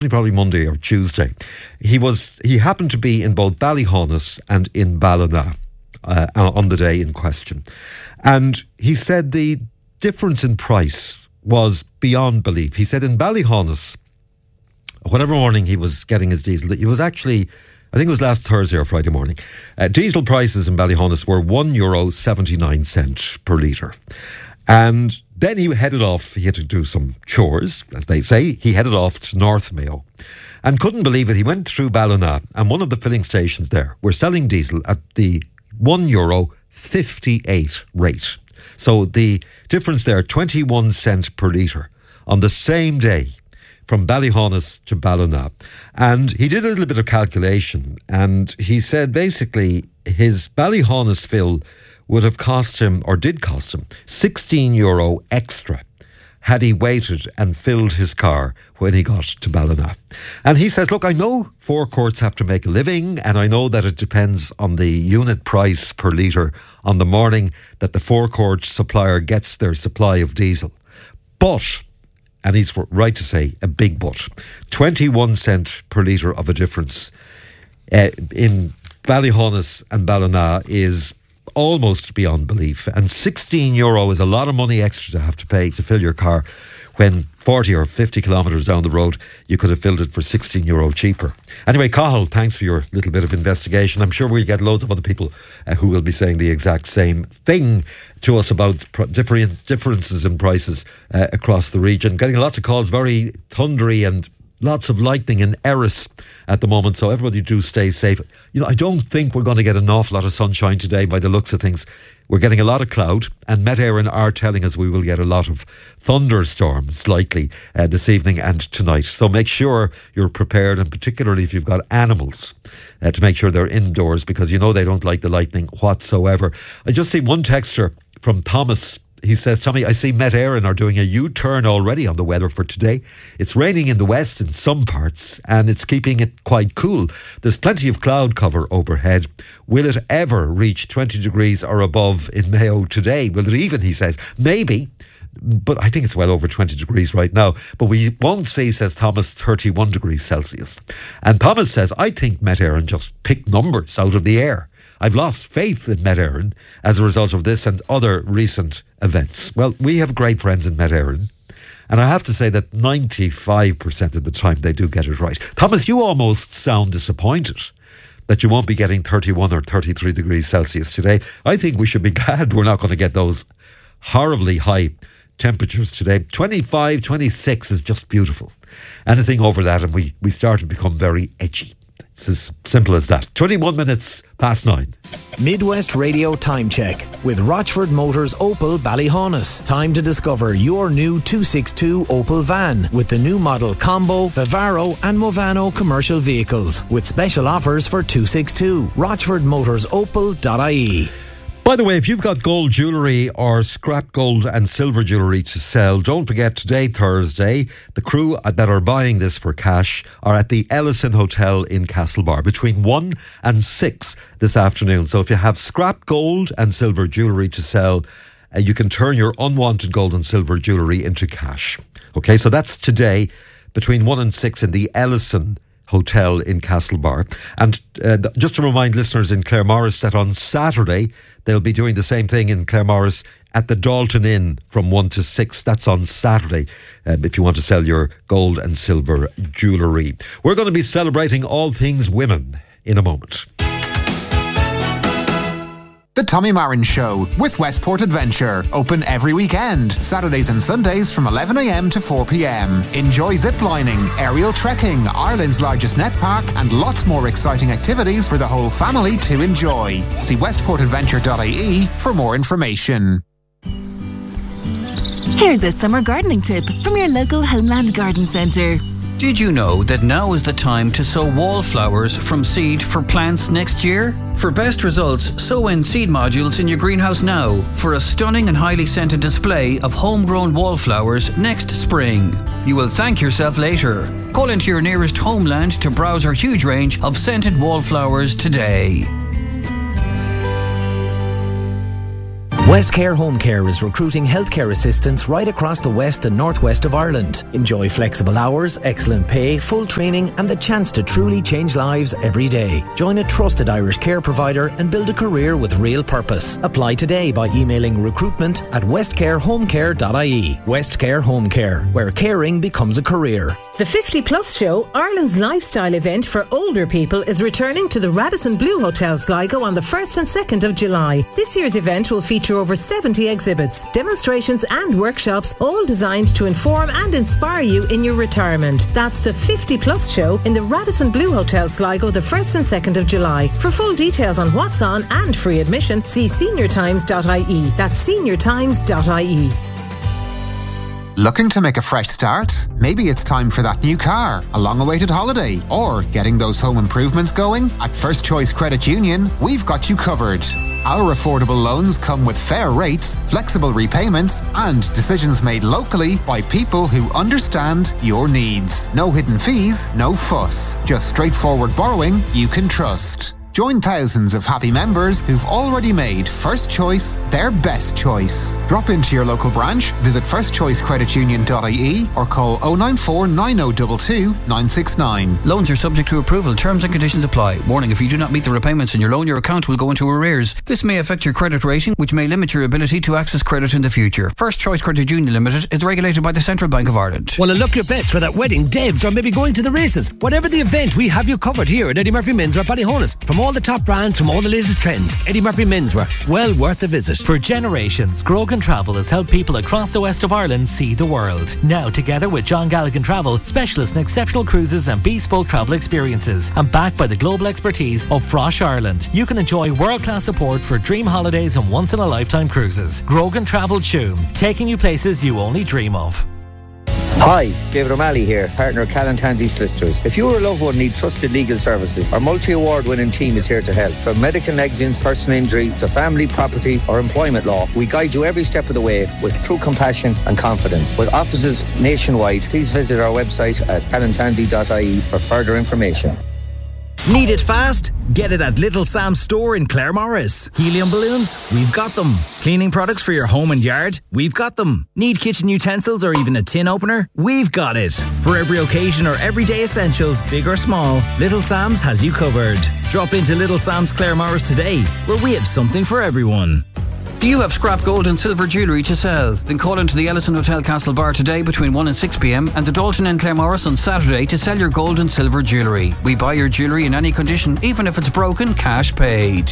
probably Monday or Tuesday. He happened to be in both Ballyhonus and in Ballina on the day in question. And he said the difference in price was beyond belief. He said in Ballyhonus, whatever morning he was getting his diesel, it was actually, I think it was last Thursday or Friday morning, diesel prices in Ballyhonus were €1.79 per litre. And then he headed off, he had to do some chores, as they say. He headed off to North Mayo and couldn't believe it. He went through Ballina and one of the filling stations there were selling diesel at the €1.58 rate. So the difference there, 21 cents per litre on the same day from Ballyhonus to Ballina. And he did a little bit of calculation and he said basically his Ballyhonus fill would have cost him, or did cost him, €16 extra had he waited and filled his car when he got to Ballina. And he says, look, I know forecourts have to make a living and I know that it depends on the unit price per litre on the morning that the forecourt supplier gets their supply of diesel. But, and he's right to say a big but, 21 cent per litre of a difference in Ballyhonus and Ballina is almost beyond belief. And €16 is a lot of money extra to have to pay to fill your car when 40 or 50 kilometres down the road you could have filled it for €16 cheaper. Anyway, Cathal, thanks for your little bit of investigation. I'm sure we'll get loads of other people who will be saying the exact same thing to us about differences in prices across the region. Getting lots of calls, very thundery and lots of lightning in Erris at the moment, so everybody do stay safe. You know, I don't think we're going to get an awful lot of sunshine today by the looks of things. We're getting a lot of cloud, and Met Éireann are telling us we will get a lot of thunderstorms likely this evening and tonight. So make sure you're prepared, and particularly if you've got animals, to make sure they're indoors, because you know they don't like the lightning whatsoever. I just see one texter from Thomas. He says, Tommy, I see Met Éireann are doing a U-turn already on the weather for today. It's raining in the west in some parts and it's keeping it quite cool. There's plenty of cloud cover overhead. Will it ever reach 20 degrees or above in Mayo today? Will it even, he says, maybe, but I think it's well over 20 degrees right now. But we won't see, says Thomas, 31 degrees Celsius. And Thomas says, I think Met Éireann just picked numbers out of the air. I've lost faith in Met Éireann as a result of this and other recent events. Well, we have great friends in Met Éireann, and I have to say that 95% of the time they do get it right. Thomas, you almost sound disappointed that you won't be getting 31 or 33 degrees Celsius today. I think we should be glad we're not going to get those horribly high temperatures today. 25, 26 is just beautiful. Anything over that and we start to become very edgy. It's as simple as that. 21 minutes past 9. Midwest Radio Time Check with Rochford Motors Opel Ballyhonus. Time to discover your new 262 Opel van with the new model Combo, Vivaro and Movano commercial vehicles with special offers for 262. RochfordMotorsOpel.ie. By the way, if you've got gold jewellery or scrap gold and silver jewellery to sell, don't forget today, Thursday, the crew that are buying this for cash are at the Ellison Hotel in Castlebar between 1 and 6 this afternoon. So if you have scrap gold and silver jewellery to sell, you can turn your unwanted gold and silver jewellery into cash. Okay, so that's today between 1 and 6 in the Ellison Hotel in Castlebar. And just to remind listeners in Claremorris that on Saturday they'll be doing the same thing in Claremorris at the Dalton Inn from 1 to 6. That's on Saturday if you want to sell your gold and silver jewellery. We're going to be celebrating all things women in a moment. The Tommy Marin Show with Westport Adventure. Open every weekend, Saturdays and Sundays from 11 a.m. to 4 p.m. Enjoy ziplining, aerial trekking, Ireland's largest net park, and lots more exciting activities for the whole family to enjoy. See westportadventure.ie for more information. Here's a summer gardening tip from your local Homeland Garden Centre. Did you know that now is the time to sow wallflowers from seed for plants next year? For best results, sow in seed modules in your greenhouse now for a stunning and highly scented display of homegrown wallflowers next spring. You will thank yourself later. Call into your nearest Homeland to browse our huge range of scented wallflowers today. Westcare Home Care is recruiting healthcare assistants right across the west and northwest of Ireland. Enjoy flexible hours, excellent pay, full training and the chance to truly change lives every day. Join a trusted Irish care provider and build a career with real purpose. Apply today by emailing recruitment@westcarehomecare.ie. Westcare Home Care, where caring becomes a career. The 50 Plus Show, Ireland's lifestyle event for older people, is returning to the Radisson Blu Hotel Sligo on the 1st and 2nd of July. This year's event will feature over 70 exhibits, demonstrations and workshops, all designed to inform and inspire you in your retirement. That's the 50 Plus Show in the Radisson Blu Hotel Sligo the 1st and 2nd of July. For full details on what's on and free admission, see seniortimes.ie. That's seniortimes.ie. Looking to make a fresh start? Maybe it's time for that new car, a long-awaited holiday, or getting those home improvements going? At First Choice Credit Union, we've got you covered. Our affordable loans come with fair rates, flexible repayments, and decisions made locally by people who understand your needs. No hidden fees, no fuss. Just straightforward borrowing you can trust. Join thousands of happy members who've already made First Choice their best choice. Drop into your local branch, visit firstchoicecreditunion.ie or call 094 9022 969. Loans are subject to approval. Terms and conditions apply. Warning, if you do not meet the repayments in your loan, your account will go into arrears. This may affect your credit rating, which may limit your ability to access credit in the future. First Choice Credit Union Limited is regulated by the Central Bank of Ireland. Want to look your best for that wedding, Debs, or maybe going to the races? Whatever the event, we have you covered here at Eddie Murphy Men's or Ballyhonus. From all the top brands, from all the latest trends, Eddie Murphy Menswear, well worth a visit. For generations, Grogan Travel has helped people across the west of Ireland see the world. Now, together with John Galligan Travel, specialists in exceptional cruises and bespoke travel experiences, and backed by the global expertise of Frosh Ireland, you can enjoy world-class support for dream holidays and once-in-a-lifetime cruises. Grogan Travel Tuam, taking you places you only dream of. Hi, David O'Malley here, partner of Callan Tansey Solicitors. If you or a loved one need trusted legal services, our multi-award winning team is here to help. From medical negligence, personal injury, to family, property or employment law, we guide you every step of the way with true compassion and confidence. With offices nationwide, please visit our website at callantansey.ie for further information. Need it fast? Get it at Little Sam's store in Claremorris. Helium balloons? We've got them. Cleaning products for your home and yard? We've got them. Need kitchen utensils or even a tin opener? We've got it. For every occasion or everyday essentials, big or small, Little Sam's has you covered. Drop into Little Sam's Claremorris today, where we have something for everyone. Do you have scrap gold and silver jewellery to sell? Then call into the Ellison Hotel Castle Bar today between 1 and 6 p.m. and the Dalton in Claremorris on Saturday to sell your gold and silver jewellery. We buy your jewellery in any condition, even if it's broken, cash paid.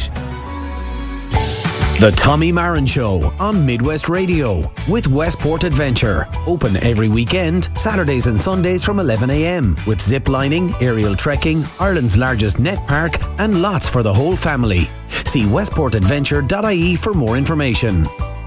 The Tommy Marin Show on Midwest Radio with Westport Adventure. Open every weekend, Saturdays and Sundays from 11 a.m. with zip lining, aerial trekking, Ireland's largest net park and lots for the whole family. See westportadventure.ie for more information.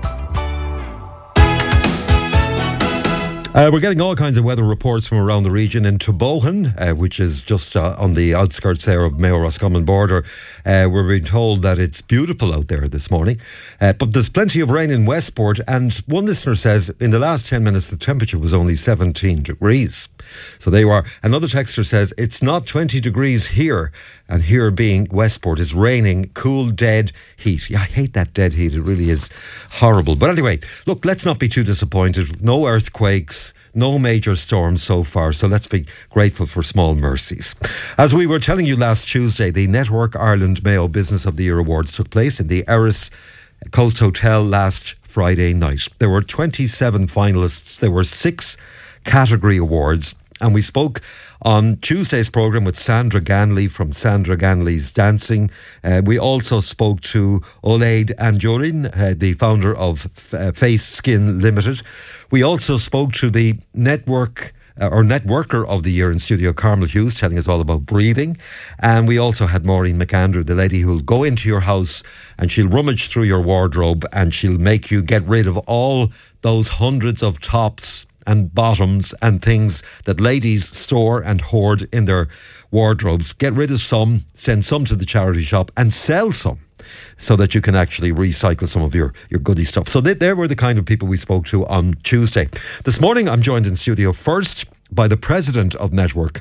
We're getting all kinds of weather reports from around the region. In Tobohan, which is just on the outskirts there of Mayo Roscommon border, we're being told that it's beautiful out there this morning. But there's plenty of rain in Westport, and one listener says in the last 10 minutes the temperature was only 17 degrees. So there you are. Another texter says it's not 20 degrees here, and here being Westport, it's raining, cool, dead heat. Yeah, I hate that dead heat. It really is horrible. But anyway, look, let's not be too disappointed. No earthquakes, no major storms so far, so let's be grateful for small mercies. As we were telling you last Tuesday, the Network Ireland Mayo Business of the Year Awards took place in the Erris Coast Hotel last Friday night. There were 27 finalists. There were 6 category awards, and we spoke on Tuesday's programme with Sandra Ganley from Sandra Ganley's Dancing. We also spoke to Olaid Anjorin, the founder of Face Skin Limited. We also spoke to the Networker of the Year in studio, Carmel Hughes, telling us all about breathing. And we also had Maureen McAndrew, the lady who'll go into your house and she'll rummage through your wardrobe and she'll make you get rid of all those hundreds of tops and bottoms and things that ladies store and hoard in their wardrobes. Get rid of some, send some to the charity shop and sell some, so that you can actually recycle some of your goodie stuff. So they were the kind of people we spoke to on Tuesday. This morning I'm joined in studio first by the president of Network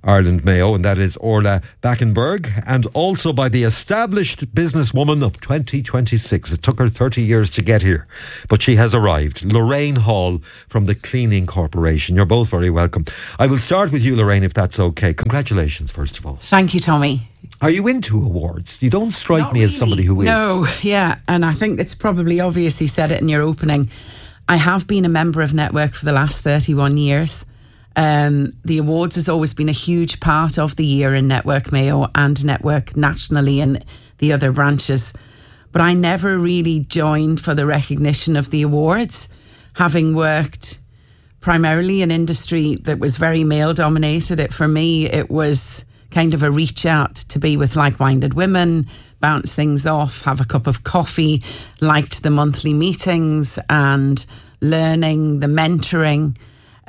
Ireland Mayo, and that is Orla Backenberg, and also by the established businesswoman of 2026. It took her 30 years to get here, but she has arrived. Lorraine Hall from the Cleaning Corporation. You're both very welcome. I will start with you, Lorraine, if that's okay. Congratulations, first of all. Thank you, Tommy. Are you into awards? You don't strike me as somebody who is. No, yeah, and I think it's probably obvious you said it in your opening. I have been a member of Network for the last 31 years. The awards has always been a huge part of the year in Network Mayo and Network nationally in the other branches. But I never really joined for the recognition of the awards, having worked primarily in industry that was very male dominated. For me, it was kind of a reach out to be with like-minded women, bounce things off, have a cup of coffee, liked the monthly meetings and learning, the mentoring.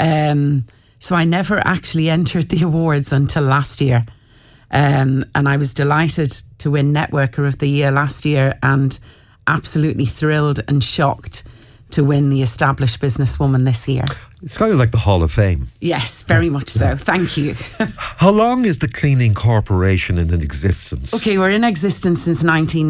So I never actually entered the awards until last year. And I was delighted to win Networker of the Year last year and absolutely thrilled and shocked to win the Established Businesswoman this year. It's kind of like the Hall of Fame. Yes, very much so. Thank you. How long is the Cleaning Corporation in existence? Okay, we're in existence since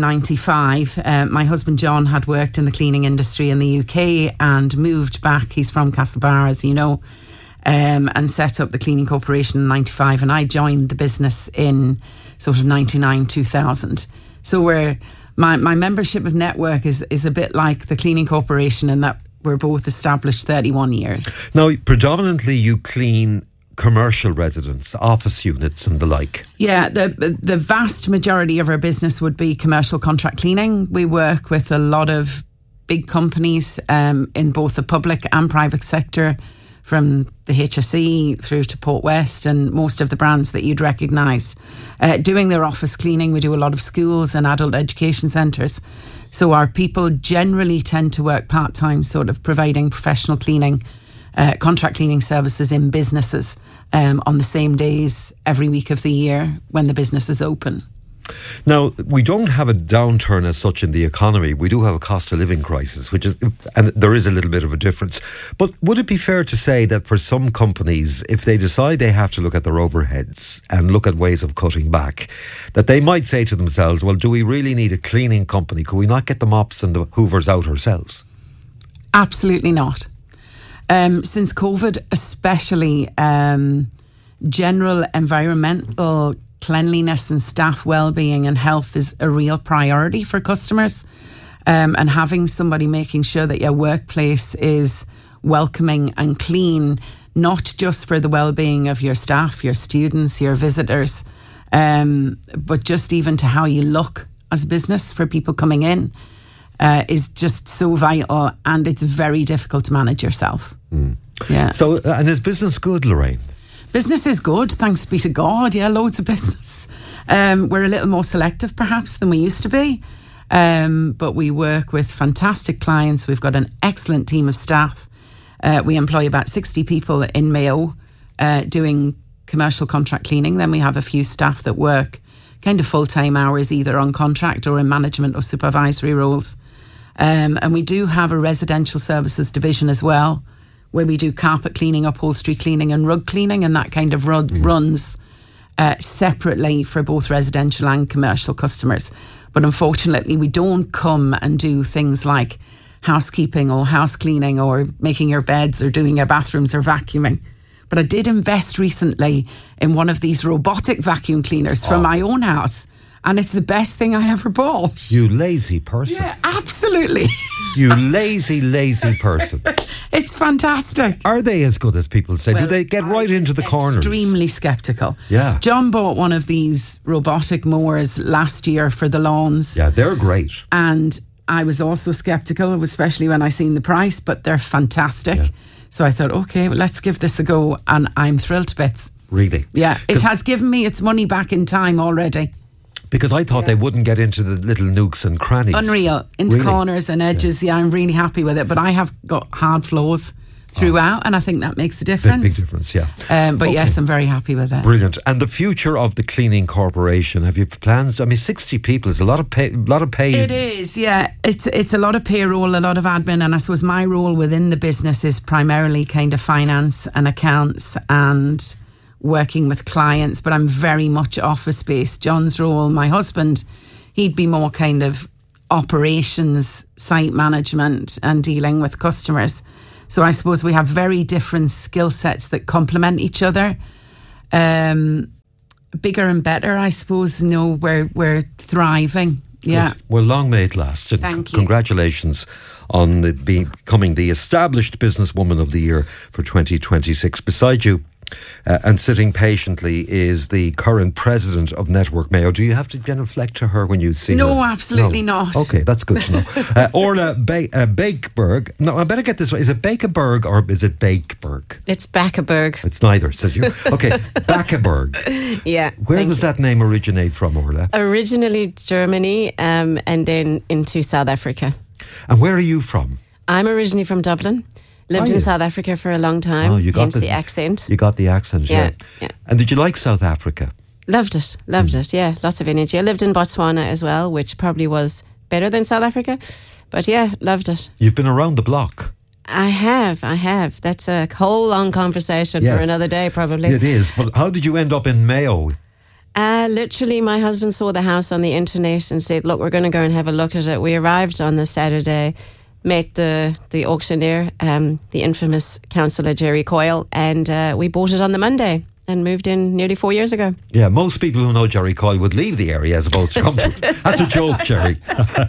1995. My husband John had worked in the cleaning industry in the UK and moved back. He's from Castlebar, as you know. And set up the Cleaning Corporation in 95, and I joined the business in sort of 99, 2000. So my membership of Network is a bit like the Cleaning Corporation in that we're both established 31 years. Now, predominantly you clean commercial residents, office units and the like. Yeah, the vast majority of our business would be commercial contract cleaning. We work with a lot of big companies in both the public and private sector, from the HSE through to Port West and most of the brands that you'd recognise. Doing their office cleaning, we do a lot of schools and adult education centres. So our people generally tend to work part-time, sort of providing professional cleaning, contract cleaning services in businesses on the same days every week of the year when the business is open. Now, we don't have a downturn as such in the economy. We do have a cost of living crisis, and there is a little bit of a difference. But would it be fair to say that for some companies, if they decide they have to look at their overheads and look at ways of cutting back, that they might say to themselves, well, do we really need a cleaning company? Could we not get the mops and the hoovers out ourselves? Absolutely not. Since COVID, especially, general environmental cleanliness and staff well-being and health is a real priority for customers, and having somebody making sure that your workplace is welcoming and clean, not just for the well-being of your staff, your students, your visitors, but just even to how you look as a business for people coming in, is just so vital, and it's very difficult to manage yourself. Yeah. So, and is business good, Lorraine? Business is good, thanks be to God. Yeah, loads of business. We're a little more selective perhaps than we used to be, but we work with fantastic clients. We've got an excellent team of staff. We employ about 60 people in Mayo doing commercial contract cleaning. Then we have a few staff that work kind of full-time hours, either on contract or in management or supervisory roles. And we do have a residential services division as well, where we do carpet cleaning, upholstery cleaning and rug cleaning, and that kind of runs separately for both residential and commercial customers. But unfortunately, we don't come and do things like housekeeping or house cleaning or making your beds or doing your bathrooms or vacuuming. But I did invest recently in one of these robotic vacuum cleaners from my own house, and it's the best thing I ever bought. You lazy person. Yeah, absolutely. You lazy person. It's fantastic. Are they as good as people say? Well, do they get right into the corners? Extremely sceptical. Yeah. John bought one of these robotic mowers last year for the lawns. Yeah, they're great. And I was also sceptical, especially when I seen the price, but they're fantastic. Yeah. So I thought, okay, well, let's give this a go, and I'm thrilled to bits. Really? Yeah, it has given me its money back in time already. Because I thought they wouldn't get into the little nooks and crannies. Unreal. Into corners and edges. Yeah, I'm really happy with it. But I have got hard floors throughout, and I think that makes a difference. Big difference, yeah. But yes, I'm very happy with it. Brilliant. And the future of the Cleaning Corporation, have you plans? I mean, 60 people is a lot of pay. It is, yeah. It's a lot of payroll, a lot of admin, and I suppose my role within the business is primarily kind of finance and accounts, and working with clients, but I'm very much office-based. John's role, my husband, he'd be more kind of operations, site management and dealing with customers. So I suppose we have very different skill sets that complement each other. Bigger and better, I suppose. We're thriving. Yeah. Good. Well, long may it last. And Thank you. Congratulations on becoming the Established Businesswoman of the Year for 2026. Beside you, and sitting patiently, is the current president of Network Mayo. Do you have to genuflect to her when you see her? No, absolutely not. Okay, that's good to know. Orla Bakeberg. No, I better get this right. Is it Bakeberg or is it Bakeberg? It's Bakeberg. It's neither, says you. Okay, Bakeberg. Yeah. Where does that name originate from, Orla? Originally Germany, and then into South Africa. And where are you from? I'm originally from Dublin. Lived in South Africa for a long time. Oh, you got hence the accent. You got the accent, yeah. And did you like South Africa? Loved it, yeah. Lots of energy. I lived in Botswana as well, which probably was better than South Africa. But yeah, loved it. You've been around the block. I have. That's a whole long conversation for another day, probably. It is. But how did you end up in Mayo? Literally, my husband saw the house on the internet and said, look, we're going to go and have a look at it. We arrived on the Saturday, met the auctioneer, the infamous councillor Jerry Coyle, and we bought it on the Monday and moved in nearly 4 years ago. Yeah, most people who know Jerry Coyle would leave the area as opposed to come to it. That's a joke, Jerry.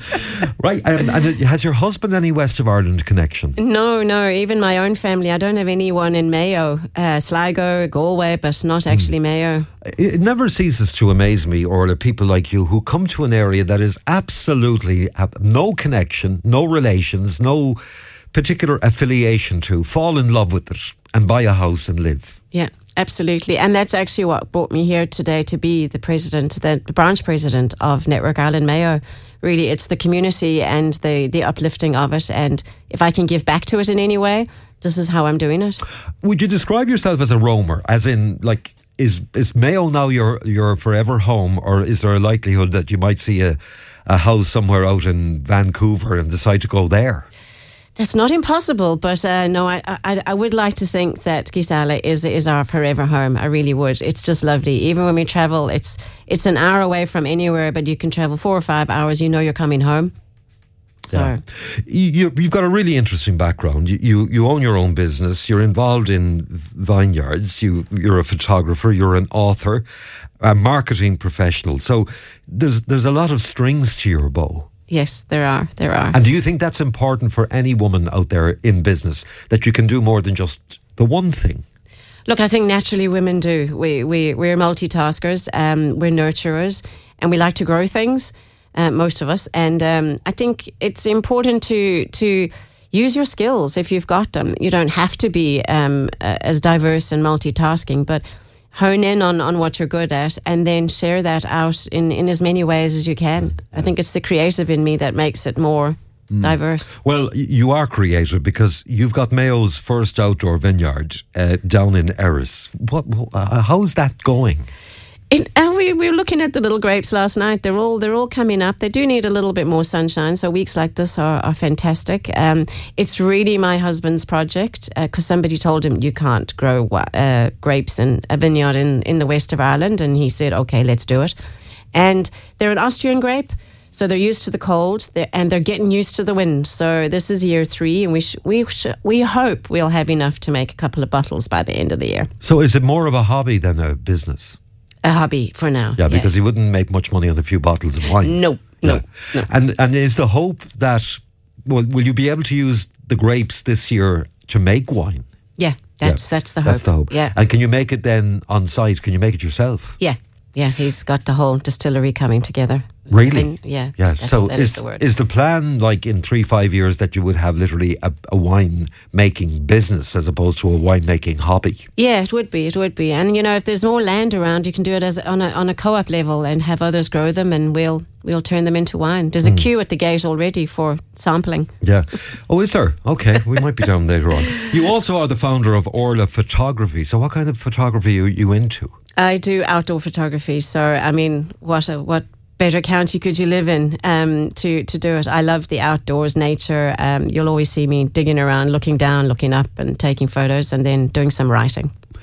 Right, and has your husband any West of Ireland connection? No, even my own family. I don't have anyone in Mayo, Sligo, Galway, but not actually Mayo. It never ceases to amaze me, Orla, people like you who come to an area that is absolutely no connection, no relations, no particular affiliation to, fall in love with it and buy a house and live. Yeah, absolutely. And that's actually what brought me here today to be the branch president of Network Ireland Mayo. Really, it's the community and the uplifting of it. And if I can give back to it in any way, this is how I'm doing it. Would you describe yourself as a roamer? As in, like, is Mayo now your forever home, or is there a likelihood that you might see a house somewhere out in Vancouver and decide to go there? That's not impossible, but no, I would like to think that Gisela is our forever home. I really would. It's just lovely. Even when we travel, it's an hour away from anywhere, but you can travel 4 or 5 hours. You know you're coming home. So you've got a really interesting background. You own your own business. You're involved in vineyards. You're a photographer. You're an author, a marketing professional. So there's a lot of strings to your bow. Yes, there are. And do you think that's important for any woman out there in business, that you can do more than just the one thing? Look, I think naturally women do. We're multitaskers, we're nurturers, and we like to grow things, most of us. And I think it's important to use your skills if you've got them. You don't have to be as diverse and multitasking, but hone in on what you're good at and then share that out in as many ways as you can. I think it's the creative in me that makes it more diverse. Well, you are creative because you've got Mayo's first outdoor vineyard down in Erris. How's that going? We were looking at the little grapes last night. They're all coming up. They do need a little bit more sunshine, so weeks like this are fantastic. It's really my husband's project because somebody told him you can't grow grapes in a vineyard in the west of Ireland, and he said, okay, let's do it. And they're an Austrian grape, so they're used to the cold, and they're getting used to the wind. So this is year 3, and we hope we'll have enough to make a couple of bottles by the end of the year. So is it more of a hobby than a business? A hobby for now. Yeah, because he wouldn't make much money on a few bottles of wine. No. And is the hope that, will you be able to use the grapes this year to make wine? Yeah, that's the hope. That's the hope. Yeah. And can you make it then on site? Can you make it yourself? Yeah, he's got the whole distillery coming together. Really? Yeah. So that is the word. Is the plan, like in 3-5 years, that you would have literally a wine making business as opposed to a wine making hobby? Yeah, it would be. And if there's more land around, you can do it as on a co-op level and have others grow them, and we'll turn them into wine. There's a queue at the gate already for sampling. Yeah. Oh, is there? Okay, we might be down later on. You also are the founder of Orla Photography. So what kind of photography are you into? I do outdoor photography. So I mean, what better county could you live in to do it? I love the outdoors, nature. You'll always see me digging around, looking down, looking up and taking photos and then doing some writing.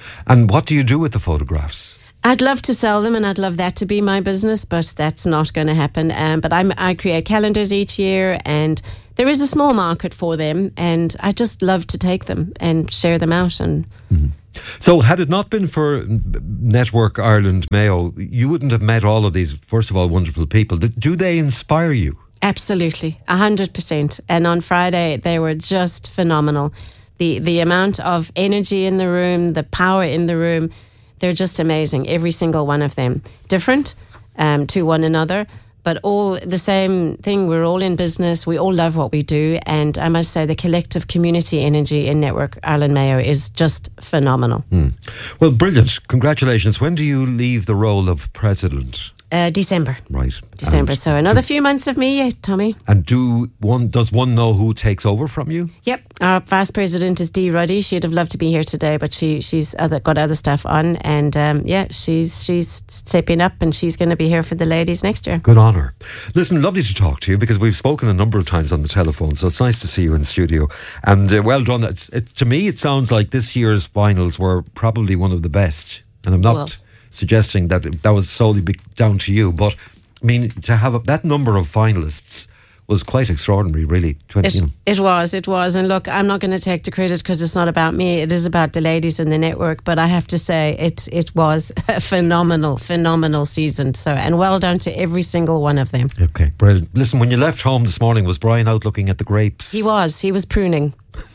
And what do you do with the photographs? I'd love to sell them, and I'd love that to be my business, but that's not going to happen. But I create calendars each year, and there is a small market for them, and I just love to take them and share them out. And So had it not been for Network Ireland Mayo, you wouldn't have met all of these, first of all, wonderful people. Do they inspire you? Absolutely, 100%. And on Friday, they were just phenomenal. The amount of energy in the room, the power in the room, they're just amazing. Every single one of them. Different to one another, but all the same thing. We're all in business. We all love what we do. And I must say the collective community energy in Network Ireland Mayo is just phenomenal. Well, brilliant. Congratulations. When do you leave the role of president? December. Right. December. And so another few months of me yet, Tommy. And does one know who takes over from you? Yep. Our vice president is Dee Ruddy. She'd have loved to be here today, but she's got other stuff on. And she's stepping up, and she's going to be here for the ladies next year. Good on her. Listen, lovely to talk to you, because we've spoken a number of times on the telephone, so it's nice to see you in the studio. And well done. To me, it sounds like this year's finals were probably one of the best. And I'm not suggesting that was solely down to you, but I mean, to have that number of finalists was quite extraordinary, really. It was. And look, I'm not going to take the credit because it's not about me. It is about the ladies in the network. But I have to say, it was a phenomenal season. So, and well done to every single one of them. Okay, brilliant. Listen, when you left home this morning, was Brian out looking at the grapes? He was pruning.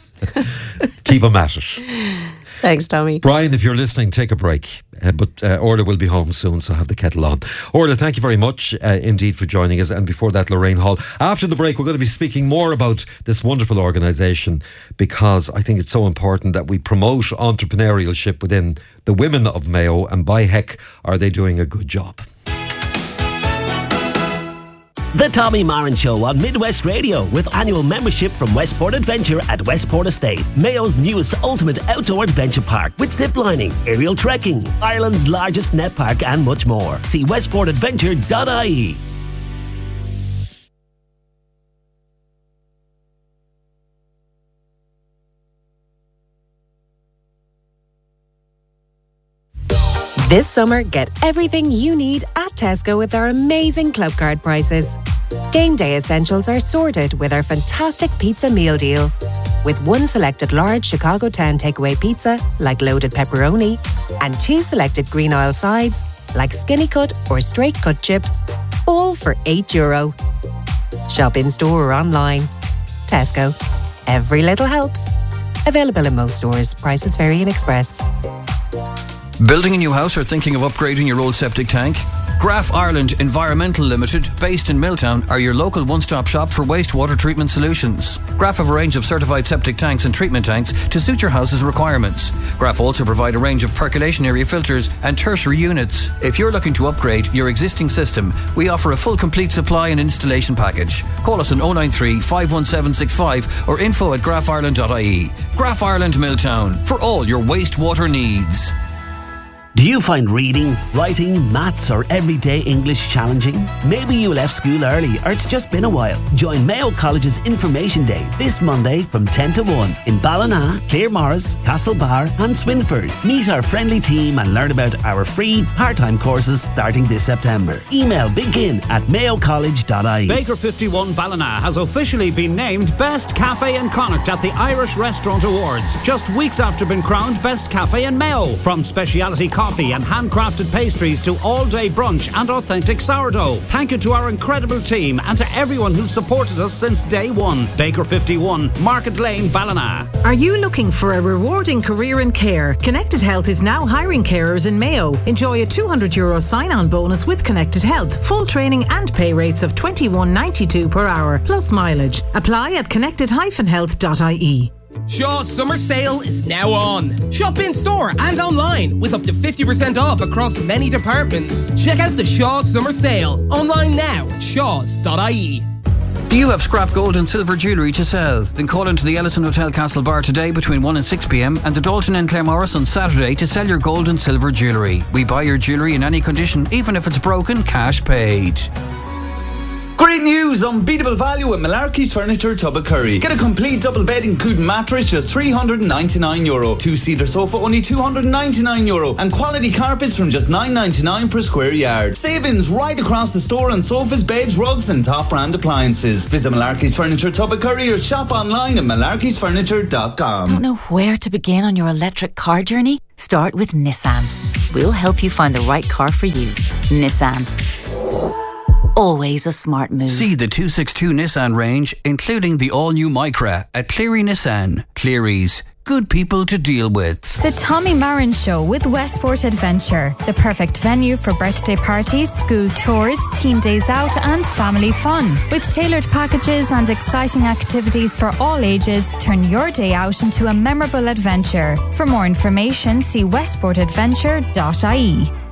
Keep him at it. Thanks, Tommy. Brian, if you're listening, take a break. But Orla will be home soon, so have the kettle on. Orla, thank you very much indeed for joining us. And before that, Lorraine Hall. After the break, we're going to be speaking more about this wonderful organisation, because I think it's so important that we promote entrepreneurship within the women of Mayo, and by heck, are they doing a good job. The Tommy Marin Show on Midwest Radio, with annual membership from Westport Adventure at Westport Estate, Mayo's newest ultimate outdoor adventure park, with zip lining, aerial trekking, Ireland's largest net park, and much more. See westportadventure.ie. This summer, get everything you need at Tesco with our amazing club card prices. Game day essentials are sorted with our fantastic pizza meal deal. With one selected large Chicago Town takeaway pizza, like loaded pepperoni, and two selected green oil sides, like skinny cut or straight cut chips, all for €8. Shop in store or online. Tesco. Every little helps. Available in most stores. Prices vary in Express. Building a new house or thinking of upgrading your old septic tank? Graf Ireland Environmental Limited, based in Milltown, are your local one-stop shop for wastewater treatment solutions. Graf have a range of certified septic tanks and treatment tanks to suit your house's requirements. Graf also provide a range of percolation area filters and tertiary units. If you're looking to upgrade your existing system, we offer a full complete supply and installation package. Call us on 093 51765 or info@grafireland.ie. Graf Ireland Milltown, for all your wastewater needs. Do you find reading, writing, maths or everyday English challenging? Maybe you left school early or it's just been a while. Join Mayo College's Information Day this Monday from 10 to 1 in Ballina, Claremorris, Castlebar and Swinford. Meet our friendly team and learn about our free part-time courses starting this September. Email begin@mayocollege.ie. Baker 51 Ballina has officially been named Best Cafe in Connacht at the Irish Restaurant Awards, just weeks after being crowned Best Cafe in Mayo. From speciality coffee and handcrafted pastries to all-day brunch and authentic sourdough. Thank you to our incredible team and to everyone who's supported us since day one. Baker 51, Market Lane, Ballina. Are you looking for a rewarding career in care? Connected Health is now hiring carers in Mayo. Enjoy a €200 sign-on bonus with Connected Health. Full training and pay rates of $21.92 per hour, plus mileage. Apply at connected-health.ie. Shaw's summer sale is now on. Shop in store and online with up to 50% off across many departments. Check out the Shaw's summer sale online now at shaws.ie. Do you have scrap gold and silver jewellery to sell? Then call into the Ellison Hotel Castlebar today between 1 and 6 p.m. and the Dalton in Claremorris on Saturday to sell your gold and silver jewellery. We buy your jewellery in any condition, even if it's broken, cash paid. Great news! Unbeatable value at Malarkey's Furniture, Tubbacurry. Get a complete double bed including mattress just €399. Two-seater sofa only €299. And quality carpets from just $9.99 per square yard. Savings right across the store on sofas, beds, rugs and top brand appliances. Visit Malarkey's Furniture, Tubbacurry or shop online at malarkeysfurniture.com. Don't know where to begin on your electric car journey? Start with Nissan. We'll help you find the right car for you. Nissan. Always a smart move. See the 262 Nissan range, including the all-new Micra at Cleary Nissan. Cleary's. Good people to deal with. The Tommy Marin Show with Westport Adventure. The perfect venue for birthday parties, school tours, team days out and family fun. With tailored packages and exciting activities for all ages, turn your day out into a memorable adventure. For more information, see westportadventure.ie.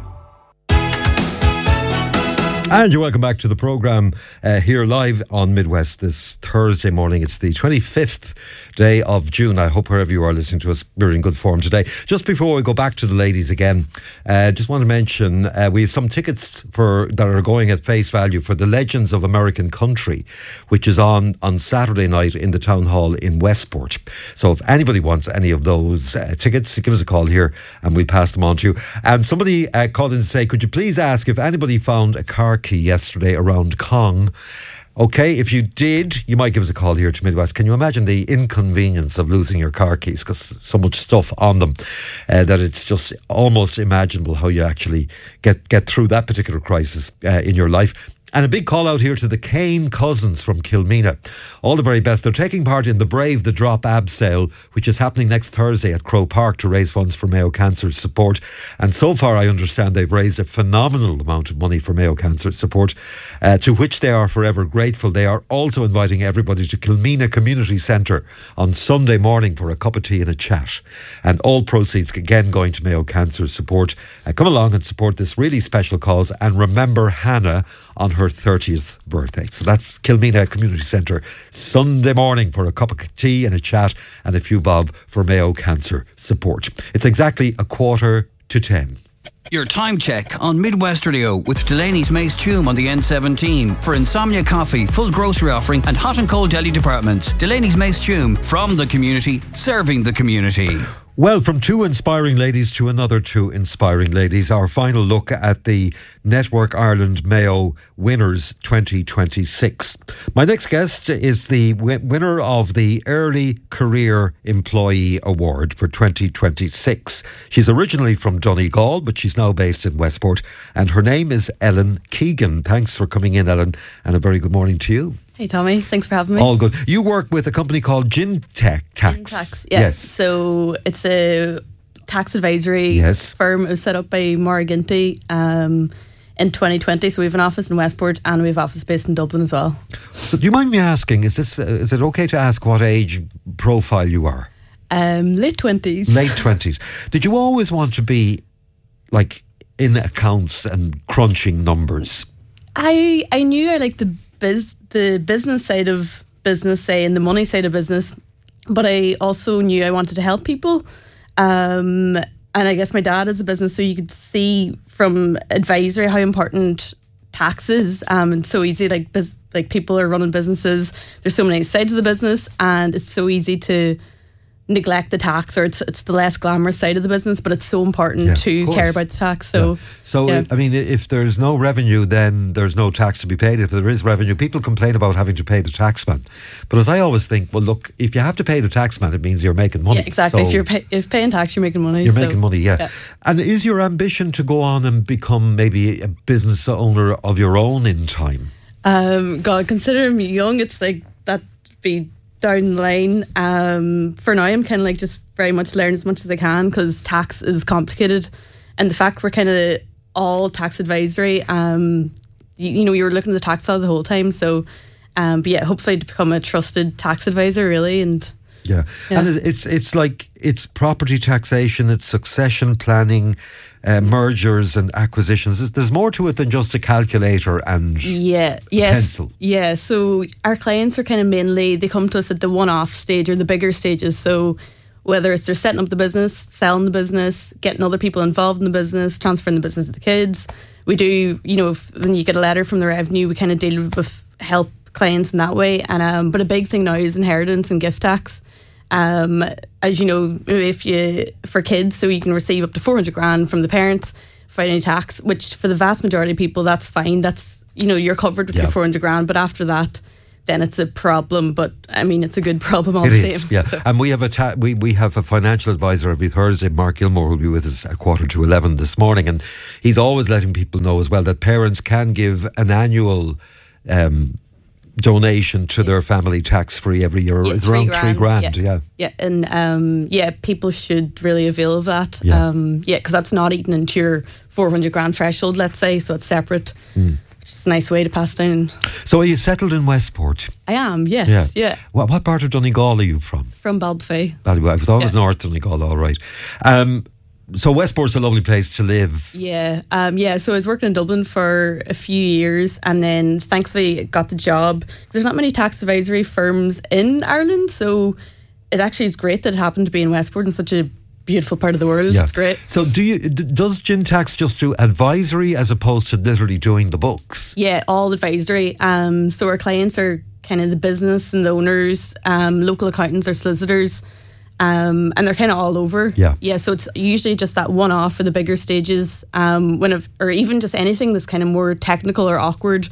And you're welcome back to the programme here live on Midwest this Thursday morning. It's the 25th day of June. I hope wherever you are listening to us, we're in good form today. Just before we go back to the ladies again, just want to mention we have some tickets that are going at face value for the Legends of American Country, which is on Saturday night in the Town Hall in Westport. So if anybody wants any of those tickets, give us a call here and we'll pass them on to you. And somebody called in to say, could you please ask if anybody found a car key yesterday around Kong? Okay, if you did, you might give us a call here to Midwest. Can you imagine the inconvenience of losing your car keys because so much stuff on them that it's just almost imaginable how you actually get through that particular crisis in your life. And a big call out here to the Kane cousins from Kilmena. All the very best. They're taking part in the Brave the Drop ab sale, which is happening next Thursday at Crow Park to raise funds for Mayo Cancer support. And so far, I understand they've raised a phenomenal amount of money for Mayo Cancer support, to which they are forever grateful. They are also inviting everybody to Kilmena Community Centre on Sunday morning for a cup of tea and a chat. And all proceeds again going to Mayo Cancer support. Come along and support this really special cause and remember Hannah on her 30th birthday. So that's Kilmena Community Centre Sunday morning for a cup of tea and a chat and a few bob for Mayo Cancer support. It's exactly 9:45. Your time check on Midwest Radio with Delaney's Mace Tume on the N17 for Insomnia Coffee, full grocery offering and hot and cold deli departments. Delaney's Mace Tume, from the community, serving the community. Well, from two inspiring ladies to another two inspiring ladies, our final look at the Network Ireland Mayo Winners 2026. My next guest is the winner of the Early Career Employee Award for 2026. She's originally from Donegal, but she's now based in Westport, and her name is Ellen Keegan. Thanks for coming in, Ellen, and a very good morning to you. Hey Tommy, thanks for having me. All good. You work with a company called Gintech Tax. Gintech, yeah. Yes. So it's a tax advisory firm. It was set up by Maura Ginty in 2020. So we have an office in Westport and we have office based in Dublin as well. So do you mind me asking, is it okay to ask what age profile you are? Late 20s. Late 20s. Did you always want to be like in accounts and crunching numbers? I knew I liked the business side of business, say, and the money side of business, but I also knew I wanted to help people. And I guess my dad is a business, so you could see from advisory how important tax is. And so easy, like people are running businesses. There's so many sides of the business, and it's so easy to neglect the tax, or it's the less glamorous side of the business, but it's so important to care about the tax. So, I mean, if there's no revenue, then there's no tax to be paid. If there is revenue, people complain about having to pay the taxman. But as I always think, well, look, if you have to pay the taxman, it means you're making money. Yeah, exactly. So if paying tax, you're making money. You're making money, yeah. And is your ambition to go on and become maybe a business owner of your own in time? God, considering me young, it's like that'd be down the line. For now, I'm kind of like just very much learn as much as I can, because tax is complicated, and the fact we're kind of all tax advisory, you know, you're looking at the tax law the whole time. So, but yeah, hopefully to become a trusted tax advisor, really, and. Yeah. And it's like, it's property taxation, it's succession planning, mergers and acquisitions. There's more to it than just a calculator and pencil. Yeah, so our clients are kind of mainly, they come to us at the one-off stage or the bigger stages. So whether it's they're setting up the business, selling the business, getting other people involved in the business, transferring the business to the kids. We do, you know, when you get a letter from the revenue, we kind of deal with help clients in that way. And but a big thing now is inheritance and gift tax. As you know, for kids, so you can receive up to 400 grand from the parents without any tax, which for the vast majority of people, that's fine. That's, you're covered with your 400 grand, but after that, then it's a problem. But I mean, it's a good problem all the same. Yeah. So. And we have we have a financial advisor every Thursday. Mark Gilmore will be with us at 11:15 this morning, and he's always letting people know as well that parents can give an annual donation to their family tax free every year. It's around $3,000. Yeah. And people should really avail of that. Yeah. Because that's not eaten into your 400 grand threshold, let's say, so it's separate. It's a nice way to pass down. So are you settled in Westport? I am, yes. Yeah. What part of Donegal are you from? From Ballybofey. I thought it was North Donegal, all right. So Westport's a lovely place to live. Yeah. So I was working in Dublin for a few years, and then thankfully got the job. There's not many tax advisory firms in Ireland, so it actually is great that it happened to be in Westport in such a beautiful part of the world. It's great. So does Gin Tax just do advisory as opposed to literally doing the books? Yeah, all advisory. So our clients are kind of the business and the owners, local accountants or solicitors, and they're kind of all over. Yeah. So it's usually just that one-off for the bigger stages, or even just anything that's kind of more technical or awkward.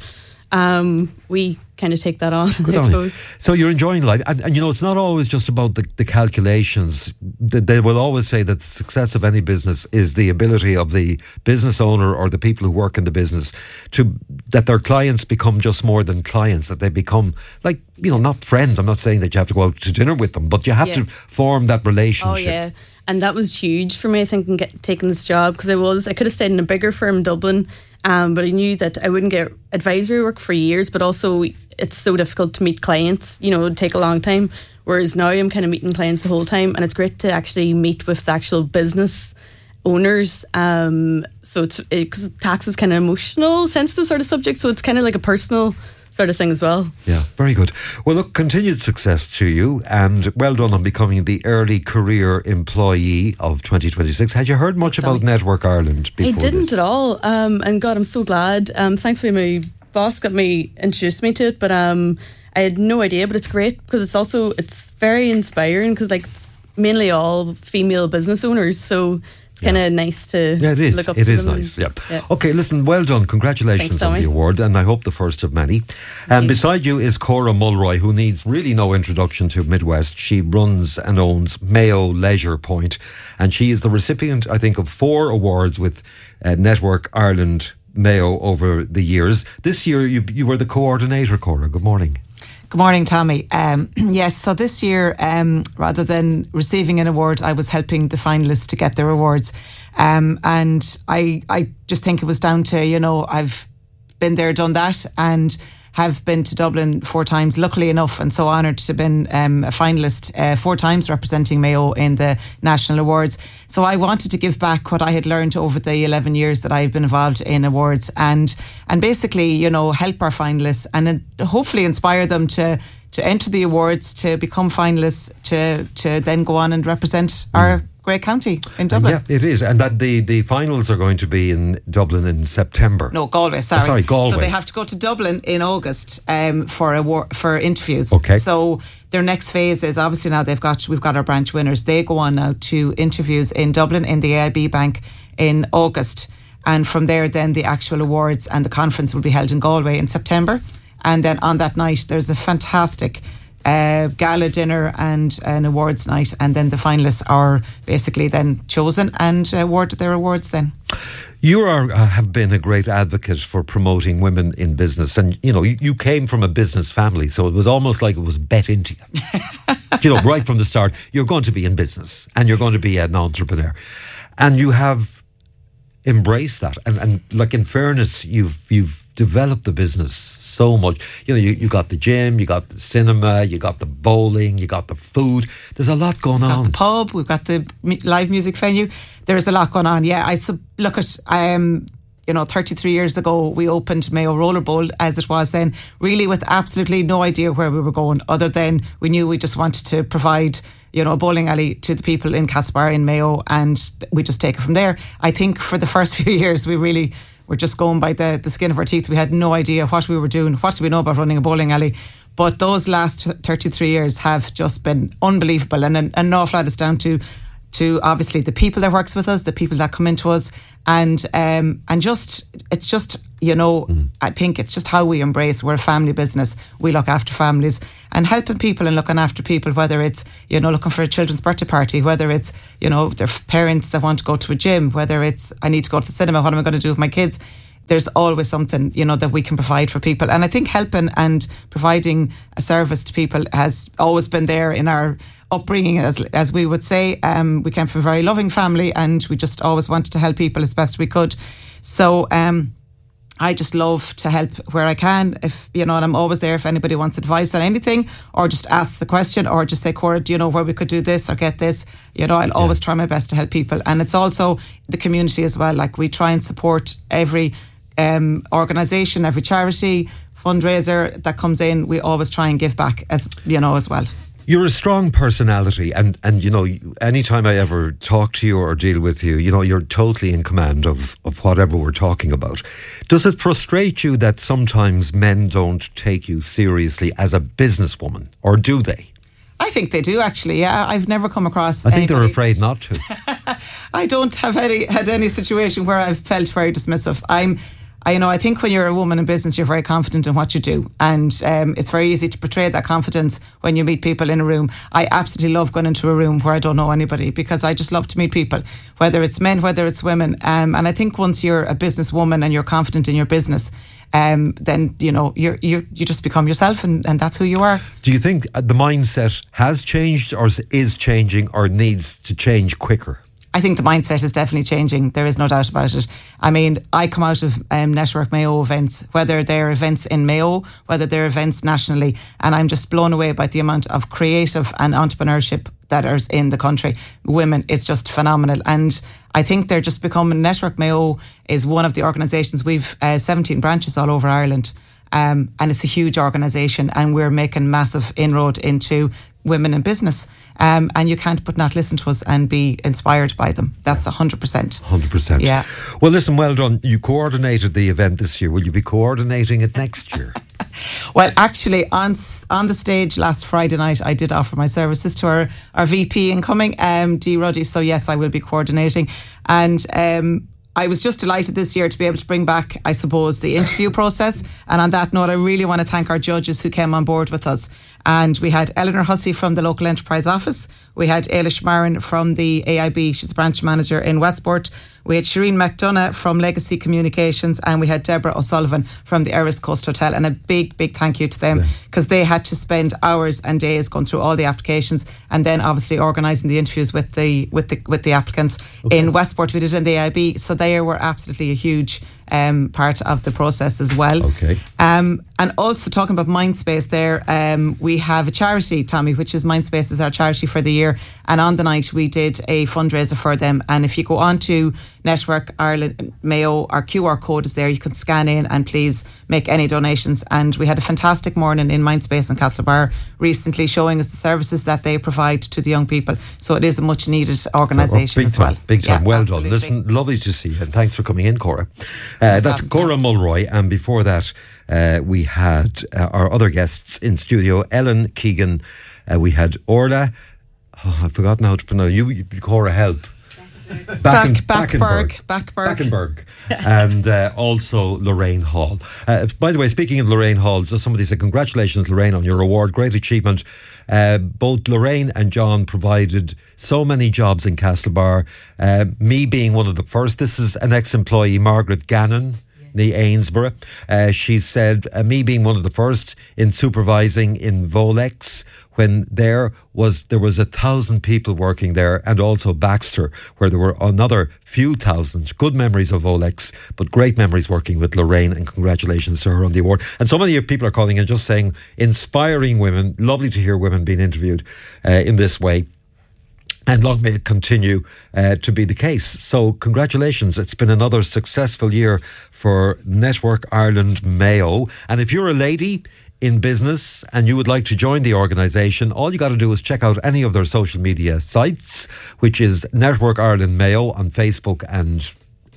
We kind of take that on, I suppose. So you're enjoying life, and it's not always just about the calculations. They will always say that the success of any business is the ability of the business owner or the people who work in the business that their clients become just more than clients, that they become like, not friends. I'm not saying that you have to go out to dinner with them, but you have to form that relationship. Oh yeah. And that was huge for me, I think, in taking this job, because I could have stayed in a bigger firm in Dublin, but I knew that I wouldn't get advisory work for years, but also it's so difficult to meet clients, it would take a long time, whereas now I'm kind of meeting clients the whole time, and it's great to actually meet with the actual business owners. So because tax is kind of emotional, sensitive sort of subject, so it's kind of like a personal sort of thing as well. Yeah, very good. Well, look, continued success to you, and well done on becoming the early career employee of 2026. Had you heard much about Network Ireland before? I didn't at all, and God, I'm so glad. Thankfully my boss introduced me to it, but I had no idea. But it's great because it's very inspiring, because it's mainly all female business owners, so it's kind of nice to look up to them. It is nice, yeah. Okay, listen, well done. Congratulations on the award, and I hope the first of many. And beside you is Cora Mulroy, who needs really no introduction to Midwest. She runs and owns Mayo Leisure Point, and she is the recipient, I think, of 4 awards with Network Ireland Mayo over the years. This year you were the coordinator, Cora. Good morning. Good morning, Tommy. Yes, so this year, rather than receiving an award, I was helping the finalists to get their awards. And I just think it was down to, I've been there, done that, and have been to Dublin 4 times, luckily enough, and so honoured to have been a finalist 4 times representing Mayo in the national awards. So I wanted to give back what I had learned over the 11 years that I've been involved in awards, and basically, help our finalists and hopefully inspire them to enter the awards, to become finalists, to then go on and represent our great county in Dublin. Yeah, it is. And that the finals are going to be in Dublin in September. No, Galway, sorry. Sorry, Galway. So they have to go to Dublin in August for interviews. Okay. So their next phase is obviously now we've got our branch winners. They go on now to interviews in Dublin in the AIB Bank in August. And from there, then the actual awards and the conference will be held in Galway in September. And then on that night, there's a fantastic gala dinner and an awards night, and then the finalists are basically then chosen and awarded their awards then. You have been a great advocate for promoting women in business, and you came from a business family, so it was almost like it was bet into you. Right from the start, you're going to be in business and you're going to be an entrepreneur, and you have embraced that. And like, in fairness, you've developed the business so much. You got the gym, you got the cinema, you got the bowling, you got the food. There's a lot going on. We've got the pub, we've got the live music venue. There's a lot going on. Yeah, look at 33 years ago we opened Mayo Roller Bowl as it was then, really with absolutely no idea where we were going, other than we knew we just wanted to provide a bowling alley to the people in Castlebar in Mayo, and we just take it from there. I think for the first few years we really we're just going by the skin of our teeth. We had no idea what we were doing. What do we know about running a bowling alley? But those last 33 years have just been unbelievable, and an awful lot is down to obviously the people that works with us, the people that come into us, and just it's just, you know, I think it's just how we embrace. We're a family business. We look after families and helping people and looking after people, whether it's, you know, looking for a children's birthday party, whether it's, you know, their parents that want to go to a gym, whether it's I need to go to the cinema, what am I going to do with my kids? There's always something, you know, that we can provide for people. And I think helping and providing a service to people has always been there in our upbringing, as we would say. We came from a very loving family, and we just always wanted to help people as best we could. So I just love to help where I can, if you know, and I'm always there if anybody wants advice on anything, or just asks a question, or just say, Cora, do you know where we could do this or get this? You know, I'll always try my best to help people. And it's also the community as well. Like, we try and support every organisation, every charity, fundraiser that comes in. We always try and give back, as you know, as well. You're a strong personality, and you know, anytime I ever talk to you or deal with you, you know, you're totally in command of whatever we're talking about. Does it frustrate you that sometimes men don't take you seriously as a businesswoman, or do they? I think they do, actually. Yeah, I've never come across. I think they're afraid not to. I don't have had any situation where I've felt very dismissive. I think when you're a woman in business, you're very confident in what you do, and it's very easy to portray that confidence when you meet people in a room. I absolutely love going into a room where I don't know anybody, because I just love to meet people, whether it's men, whether it's women. And I think once you're a businesswoman and you're confident in your business, then you know you just become yourself, and that's who you are. Do you think the mindset has changed, or is changing, or needs to change quicker? I think the mindset is definitely changing. There is no doubt about it. I mean, I come out of Network Mayo events, whether they're events in Mayo, whether they're events nationally, and I'm just blown away by the amount of creative and entrepreneurship that is in the country. Women, it's just phenomenal. And I think they're just becoming, Network Mayo is one of the organisations. We've 17 branches all over Ireland. And it's a huge organisation, and we're making massive inroad into women in business. And you can't but not listen to us and be inspired by them. That's 100%. 100%. Yeah. Well, listen, well done. You coordinated the event this year. Will you be coordinating it next year? Well, actually, on the stage last Friday night, I did offer my services to our VP incoming, Dee Ruddy. So yes, I will be coordinating. And I was just delighted this year to be able to bring back, I suppose, the interview process. And on that note, I really want to thank our judges who came on board with us. And we had Eleanor Hussey from the local enterprise office. We had Ailish Marin from the AIB. She's the branch manager in Westport. We had Shireen McDonough from Legacy Communications, and we had Deborah O'Sullivan from the Eris Coast Hotel. And a big, big thank you to them, because they had to spend hours and days going through all the applications, and then obviously organising the interviews with the applicants. Okay. In Westport, we did it in the AIB, so they were absolutely a huge part of the process as well. Okay. And also talking about Mindspace there, we have a charity, Tommy, which is Mindspace is our charity for the year. And on the night we did a fundraiser for them. And if you go on to Network Ireland Mayo, our QR code is there. You can scan in and please make any donations. And we had a fantastic morning in Mindspace in Castlebar recently, showing us the services that they provide to the young people. So it is a much needed organisation as well. Big time. Yeah, well absolutely. done. Listen, lovely to see you, and thanks for coming in, Cora. That's Cora Mulroy, and before that we had our other guests in studio, Ellen Keegan, we had Orla, I've forgotten how to pronounce you, Cora, help. Backenberg. And also Lorraine Hall. By the way, speaking of Lorraine Hall, just somebody said congratulations, Lorraine, on your award. Great achievement. Both Lorraine and John provided so many jobs in Castlebar. Me being one of the first. This is an ex-employee, Margaret Gannon, the Ainsborough. She said, me being one of the first in supervising in Volex, when there was 1,000 people working there, and also Baxter, where there were another few thousand. Good memories of Volex, but great memories working with Lorraine, and congratulations to her on the award. And so many people are calling and just saying, inspiring women. Lovely to hear women being interviewed in this way. And long may it continue to be the case. So congratulations. It's been another successful year for Network Ireland Mayo. And if you're a lady in business and you would like to join the organisation, all you got to do is check out any of their social media sites, which is Network Ireland Mayo on Facebook and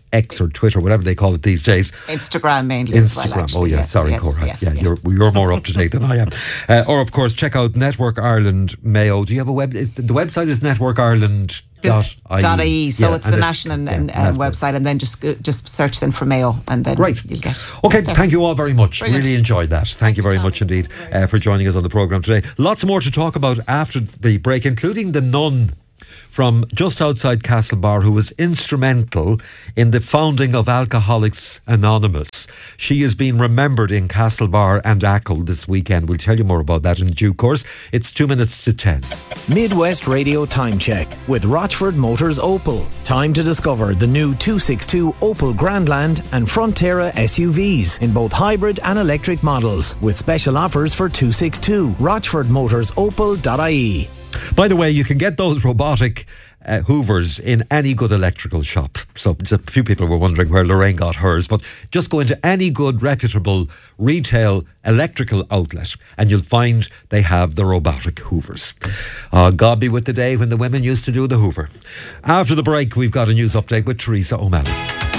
X or Twitter, whatever they call it these days. Instagram mainly as well, actually. Oh yeah, yes, sorry, yes, Cora. yes, yeah, yeah. You're more up to date than I am. Or of course, check out Network Ireland Mayo. Do you have a web? The website is networkireland.ie. So it's the national website, and then just search then for Mayo, and then you'll get. Okay, thank you all very much. Brilliant. Really enjoyed that. Thank you very much indeed for joining us on the programme today. Lots more to talk about after the break, including the nun from just outside Castlebar who was instrumental in the founding of Alcoholics Anonymous. She is being remembered in Castlebar and Achill this weekend. We'll tell you more about that in due course. It's 2 minutes to 10. Midwest Radio Time Check with Rochford Motors Opel. Time to discover the new 262 Opel Grandland and Frontera SUVs in both hybrid and electric models with special offers for 262. RochfordMotorsOpel.ie. By the way, you can get those robotic hoovers in any good electrical shop. So a few people were wondering where Lorraine got hers, but just go into any good reputable retail electrical outlet and you'll find they have the robotic hoovers. God be with the day when the women used to do the hoover. After the break, we've got a news update with Teresa O'Malley.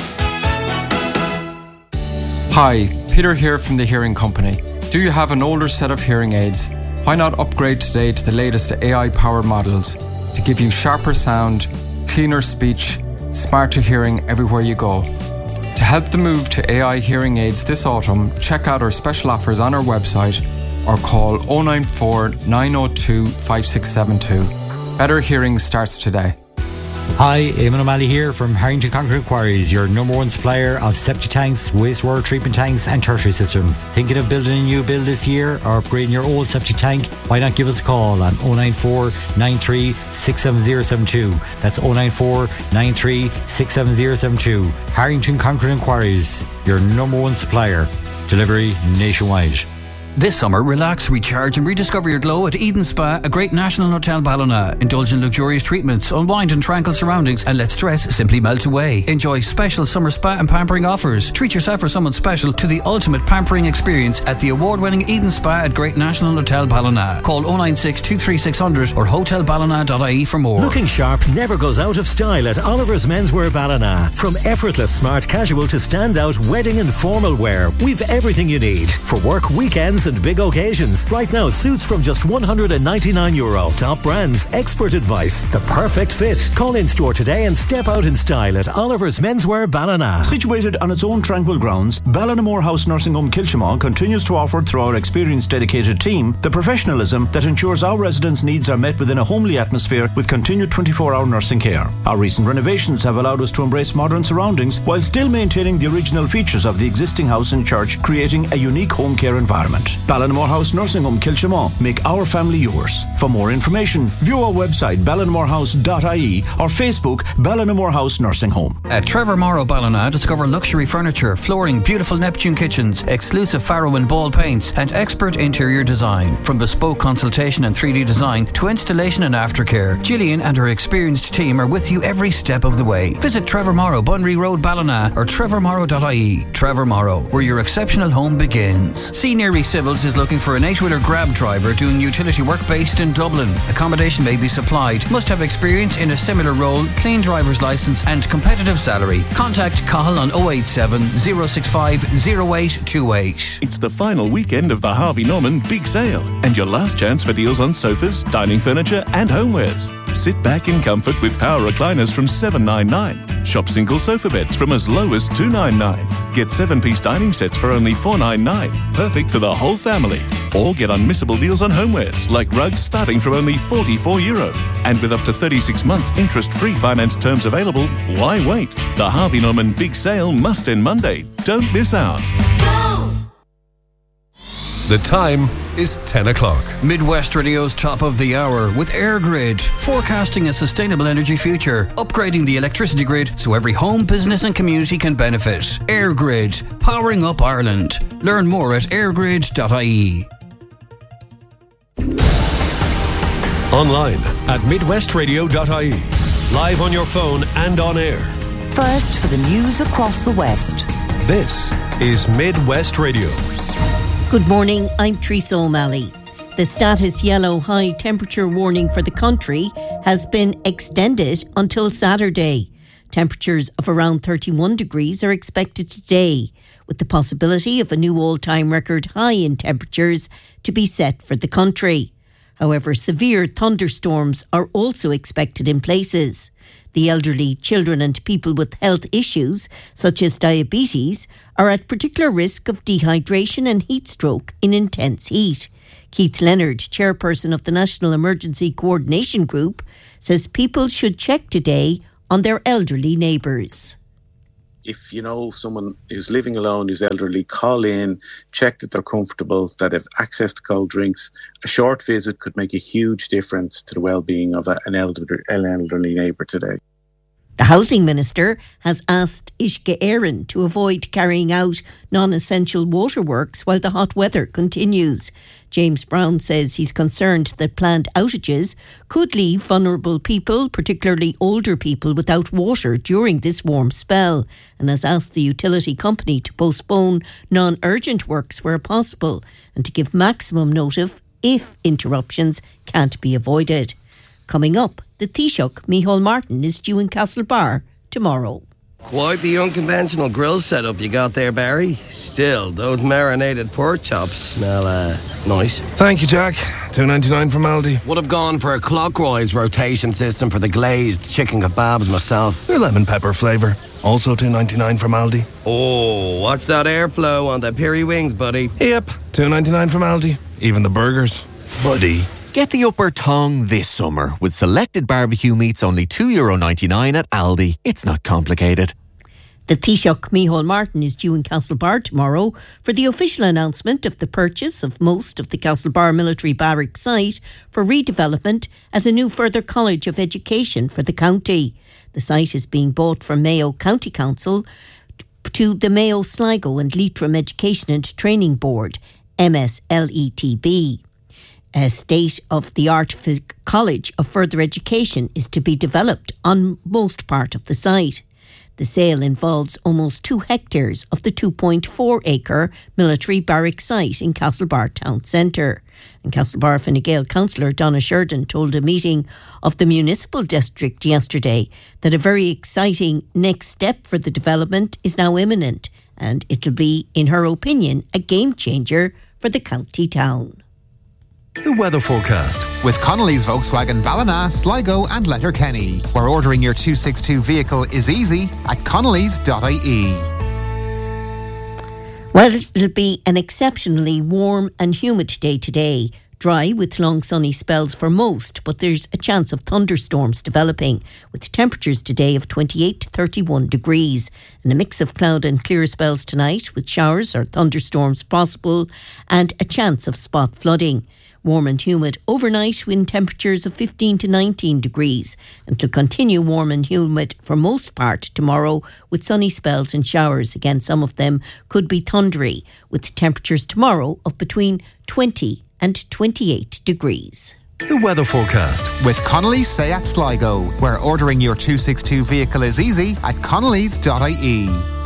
Hi, Peter here from the Hearing Company. Do you have an older set of hearing aids? Why not upgrade today to the latest AI-powered models to give you sharper sound, cleaner speech, smarter hearing everywhere you go? To help the move to AI hearing aids this autumn, check out our special offers on our website or call 094 902 5672. Better hearing starts today. Hi, Eamon O'Malley here from Harrington Concrete Quarries, your number one supplier of septic tanks, wastewater treatment tanks and tertiary systems. Thinking of building a new build this year or upgrading your old septic tank? Why not give us a call on 094 93 67072. That's 094 93 67072. Harrington Concrete Quarries, your number one supplier. Delivery nationwide. This summer, relax, recharge and rediscover your glow at Eden Spa, a great national hotel Ballina. Indulge in luxurious treatments, unwind in tranquil surroundings and let stress simply melt away. Enjoy special summer spa and pampering offers. Treat yourself or someone special to the ultimate pampering experience at the award-winning Eden Spa at Great National Hotel Ballina. Call 096 23600 or hotelballina.ie for more. Looking sharp never goes out of style at Oliver's Menswear Ballina. From effortless smart casual to standout wedding and formal wear, we've everything you need for work, weekends and big occasions. Right now, suits from just €199. Top brands, expert advice, the perfect fit. Call in store today and step out in style at Oliver's Menswear Ballina. Situated on its own tranquil grounds, Ballinamore House Nursing Home Kilshamon continues to offer through our experienced dedicated team the professionalism that ensures our residents' needs are met within a homely atmosphere with continued 24-hour nursing care. Our recent renovations have allowed us to embrace modern surroundings while still maintaining the original features of the existing house and church, creating a unique home care environment. Ballinamore House Nursing Home Kilshamon. Make our family yours. For more information, view our website ballinamorehouse.ie or Facebook Ballinamore House Nursing Home. At Trevor Morrow Ballina, discover luxury furniture, flooring, beautiful Neptune kitchens, exclusive Faro and Ball paints and expert interior design. From bespoke consultation and 3D design to installation and aftercare, Gillian and her experienced team are with you every step of the way. Visit Trevor Morrow, Bunry Road, Ballina or trevormorrow.ie. Trevor Morrow, where your exceptional home begins. See Neary Civils is looking for an 8-wheeler grab driver doing utility work based in Dublin. Accommodation may be supplied. Must have experience in a similar role, clean driver's licence and competitive salary. Contact Cahill on 087 065 0828. It's the final weekend of the Harvey Norman Big Sale and your last chance for deals on sofas, dining furniture and homewares. Sit back in comfort with power recliners from $799. Shop single sofa beds from as low as $299. Get 7-piece dining sets for only $499. Perfect for the whole family. Or get unmissable deals on homewares like rugs starting from only €44. And with up to 36 months interest-free finance terms available, why wait? The Harvey Norman Big Sale must end Monday. Don't miss out. The time is 10 o'clock. Midwest Radio's top of the hour with EirGrid, forecasting a sustainable energy future, upgrading the electricity grid so every home, business and community can benefit. EirGrid, powering up Ireland. Learn more at airgrid.ie. Online at midwestradio.ie. Live on your phone and on air. First for the news across the West. This is Midwest Radio. Good morning, I'm Teresa O'Malley. The status yellow high temperature warning for the country has been extended until Saturday. Temperatures of around 31 degrees are expected today, with the possibility of a new all-time record high in temperatures to be set for the country. However, severe thunderstorms are also expected in places. The elderly, children and people with health issues, such as diabetes, are at particular risk of dehydration and heat stroke in intense heat. Keith Leonard, chairperson of the National Emergency Coordination Group, says people should check today on their elderly neighbours. If you know someone who's living alone, who's elderly, call in, check that they're comfortable, that have access to cold drinks. A short visit could make a huge difference to the well-being of an elderly neighbour today. The Housing Minister has asked Uisce Éireann to avoid carrying out non-essential waterworks while the hot weather continues. James Brown says he's concerned that planned outages could leave vulnerable people, particularly older people, without water during this warm spell, and has asked the utility company to postpone non-urgent works where possible and to give maximum notice if interruptions can't be avoided. Coming up, the Taoiseach, Micheál Martin, is due in Castlebar tomorrow. Quite the unconventional grill setup you got there, Barry. Still, those marinated pork chops smell nice. Thank you, Jack. $2.99 from Aldi. Would have gone for a clockwise rotation system for the glazed chicken kebabs myself. They're lemon pepper flavour. Also $2.99 from Aldi. Oh, watch that airflow on the peri wings, buddy. Yep, $2.99 from Aldi. Even the burgers. Buddy. Get the upper tongue this summer with selected barbecue meats only €2.99 at Aldi. It's not complicated. The Taoiseach, Micheál Martin, is due in Castlebar tomorrow for the official announcement of the purchase of most of the Castlebar military barrack site for redevelopment as a new further college of education for the county. The site is being bought from Mayo County Council to the Mayo, Sligo and Leitrim Education and Training Board, MSLETB. A state-of-the-art college of further education is to be developed on most part of the site. The sale involves almost 2 hectares of the 2.4-acre military barrack site in Castlebar Town Centre. And Castlebar Fine Gael councillor Donna Sheridan told a meeting of the municipal district yesterday that a very exciting next step for the development is now imminent, and it'll be, in her opinion, a game changer for the county town. The weather forecast with Connolly's Volkswagen Ballina, Sligo and Letterkenny, where ordering your 262 vehicle is easy at connolly's.ie. Well, it'll be an exceptionally warm and humid day today. Dry with long sunny spells for most, but there's a chance of thunderstorms developing, with temperatures today of 28 to 31 degrees and a mix of cloud and clear spells tonight with showers or thunderstorms possible and a chance of spot flooding. Warm and humid overnight, wind temperatures of 15 to 19 degrees, and to continue warm and humid for most part tomorrow with sunny spells and showers. Again, some of them could be thundery, with temperatures tomorrow of between 20 and 28 degrees. The weather forecast with Connolly's Seat Sligo, where ordering your 262 vehicle is easy at connolly's.ie.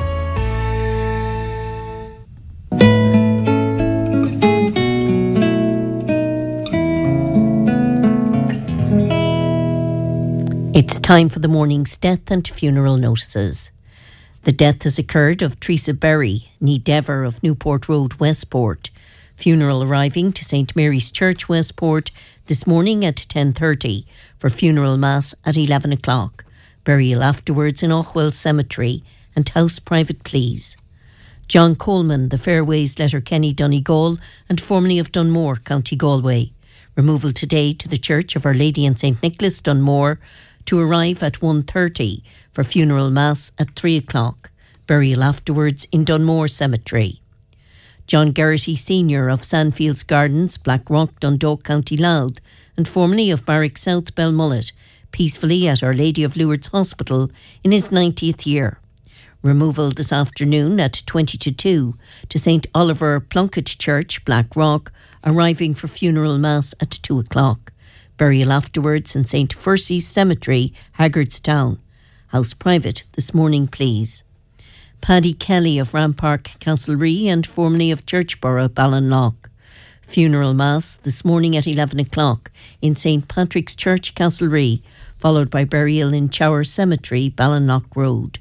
It's time for the morning's death and funeral notices. The death has occurred of Teresa Berry, née Dever of Newport Road, Westport. Funeral arriving to St Mary's Church, Westport, this morning at 10:30 for funeral mass at 11 o'clock. Burial afterwards in Ochwell Cemetery and house private please. John Coleman, the Fairways Letterkenny, Donegal and formerly of Dunmore, County Galway. Removal today to the Church of Our Lady and St Nicholas, Dunmore, to arrive at 1:30 for funeral mass at 3 o'clock. Burial afterwards in Dunmore Cemetery. John Geraghty Sr. of Sandfields Gardens, Blackrock, Dundalk, County Louth, and formerly of Barrack South, Belmullet, peacefully at Our Lady of Lourdes Hospital in his 90th year. Removal this afternoon at 20 to 2 to St Oliver Plunkett Church, Blackrock, arriving for funeral mass at 2 o'clock. Burial afterwards in St Furcy's Cemetery, Haggardstown. House private this morning, please. Paddy Kelly of Rampark, Castlerea and formerly of Churchborough, Ballinlough. Funeral mass this morning at 11 o'clock in St Patrick's Church, Castlerea followed by burial in Chower Cemetery, Ballinlough Road.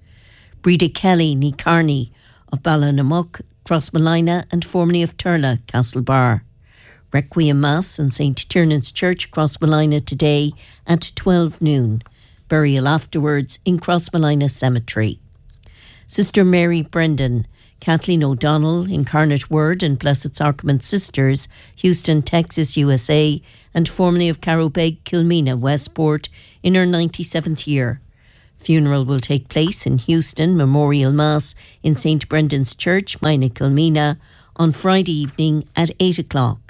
Breda Kelly ní Carney of Ballinamuck, Crossmolina and formerly of Turla, Castlebar. Requiem Mass in St. Tiernan's Church, Crossmolina today at 12 noon. Burial afterwards in Crossmolina Cemetery. Sister Mary Brendan, Kathleen O'Donnell, Incarnate Word and Blessed Sacrament Sisters, Houston, Texas, USA, and formerly of Carrowbeg, Kilmena, Westport, in her 97th year. Funeral will take place in Houston, Memorial Mass in St. Brendan's Church, Mina, Kilmena, on Friday evening at 8 o'clock.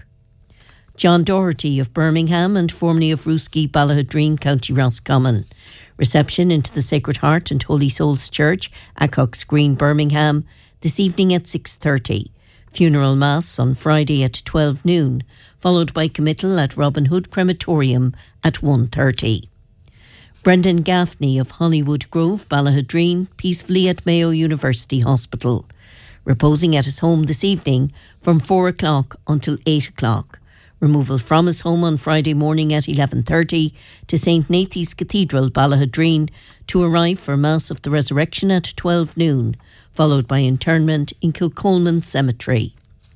John Doherty of Birmingham and formerly of Rooski, Ballahadreen, County Roscommon. Reception into the Sacred Heart and Holy Souls Church, Acocks Green, Birmingham, this evening at 6:30. Funeral Mass on Friday at 12 noon, followed by committal at Robin Hood Crematorium at 1:30. Brendan Gaffney of Hollywood Grove, Ballahadreen, peacefully at Mayo University Hospital. Reposing at his home this evening from 4 o'clock until 8 o'clock. Removal from his home on Friday morning at 11:30 to St. Nathan's Cathedral, Ballahadreen, to arrive for Mass of the Resurrection at 12 noon, followed by interment in Kilcolman Cemetery.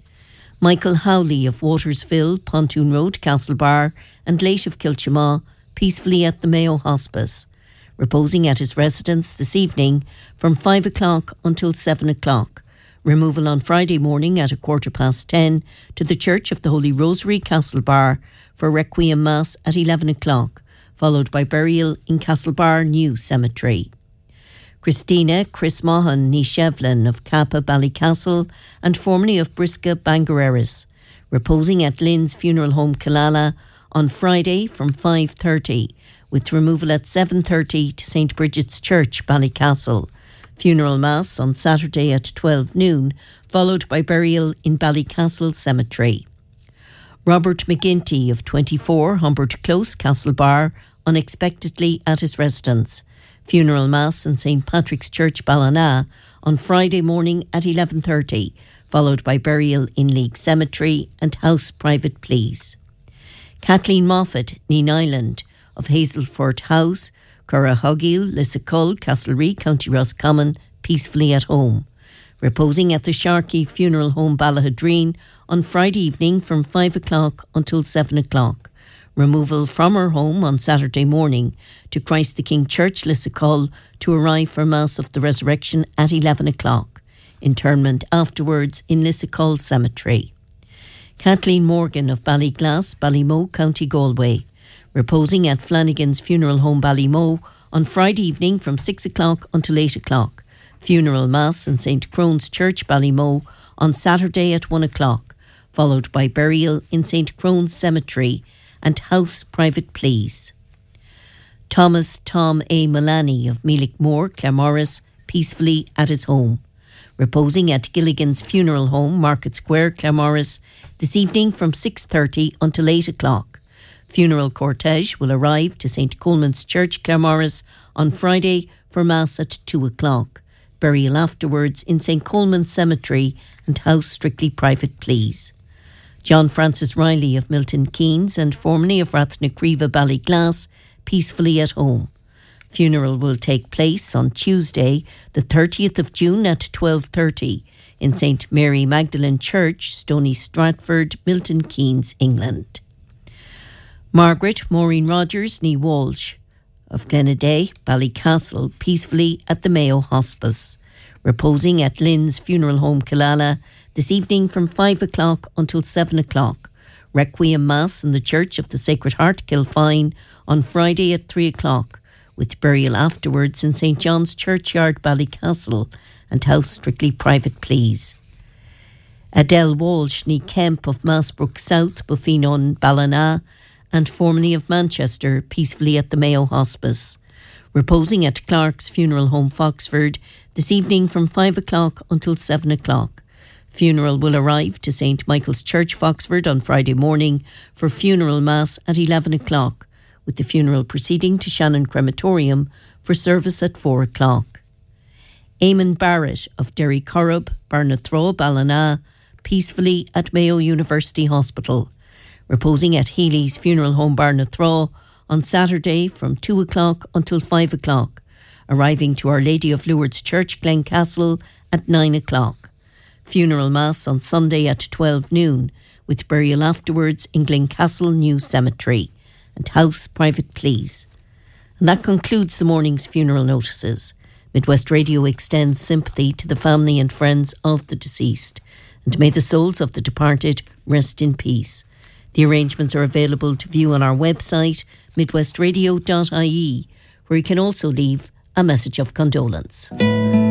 Michael Howley of Watersville, Pontoon Road, Castlebar, and late of Kilchamaw, peacefully at the Mayo Hospice. Reposing at his residence this evening from 5 o'clock until 7 o'clock. Removal on Friday morning at 10:15 to the Church of the Holy Rosary, Castlebar, for Requiem Mass at 11 o'clock, followed by burial in Castlebar New Cemetery. Christina Chris Mahan ní Shevlin of Kappa Ballycastle and formerly of Brisca Bangareras, reposing at Lynn's Funeral Home Killala on Friday from 5:30, with removal at 7:30 to St. Bridget's Church, Ballycastle. Funeral Mass on Saturday at 12 noon, followed by burial in Ballycastle Cemetery. Robert McGinty of 24 Humbert Close, Castlebar, unexpectedly at his residence. Funeral Mass in St. Patrick's Church, Ballina, on Friday morning at 11:30, followed by burial in League Cemetery and house private pleas. Kathleen Moffat, Neen Island, of Hazelford House, Currahuggill, Lissacull, Castlereagh, County Roscommon, peacefully at home. Reposing at the Sharkey Funeral Home, Ballahadreen, on Friday evening from 5 o'clock until 7 o'clock. Removal from her home on Saturday morning to Christ the King Church, Lissacull, to arrive for Mass of the Resurrection at 11 o'clock. Interment afterwards in Lissacull Cemetery. Kathleen Morgan of Ballyglass, Ballymoe, County Galway. Reposing at Flanagan's Funeral Home, Ballymoe, on Friday evening from 6 o'clock until 8 o'clock. Funeral Mass in St. Crone's Church, Ballymoe, on Saturday at 1 o'clock, followed by burial in St. Crone's Cemetery and house private pleas. Thomas Tom A. Mullaney of Meelickmore, Claremorris, peacefully at his home. Reposing at Gilligan's Funeral Home, Market Square, Claremorris, this evening from 6:30 until 8 o'clock. Funeral cortege will arrive to St. Coleman's Church, Claremorris, on Friday for Mass at 2 o'clock. Burial afterwards in St. Coleman's Cemetery and house strictly private pleas. John Francis Riley of Milton Keynes and formerly of Rathnacriva, Ballyglass, peacefully at home. Funeral will take place on Tuesday, the 30th of June at 12:30 in St. Mary Magdalene Church, Stony Stratford, Milton Keynes, England. Margaret Maureen Rogers ní Walsh of Glenaday, Ballycastle, peacefully at the Mayo Hospice. Reposing at Lynn's Funeral Home, Killala, this evening from 5 o'clock until 7 o'clock. Requiem Mass in the Church of the Sacred Heart, Kilfine, on Friday at 3 o'clock, with burial afterwards in St. John's Churchyard, Ballycastle, and house strictly private pleas. Adele Walsh ní Kemp of Massbrook South, Buffino, Ballina, and formerly of Manchester, peacefully at the Mayo Hospice. Reposing at Clark's Funeral Home, Foxford, this evening from 5 o'clock until 7 o'clock. Funeral will arrive to St. Michael's Church, Foxford, on Friday morning for funeral mass at 11 o'clock, with the funeral proceeding to Shannon Crematorium for service at 4 o'clock. Eamon Barrett of Derry Corrib, Barnathraw, Ballina, peacefully at Mayo University Hospital. Reposing at Healy's Funeral Home, Barnathraw, On Saturday from 2 o'clock until 5 o'clock, arriving to Our Lady of Lourdes Church, Glencastle at 9 o'clock. Funeral Mass on Sunday at 12 noon, with burial afterwards in Glencastle New Cemetery, and house private please. And that concludes the morning's funeral notices. Midwest Radio extends sympathy to the family and friends of the deceased, and may the souls of the departed rest in peace. The arrangements are available to view on our website, midwestradio.ie, where you can also leave a message of condolence.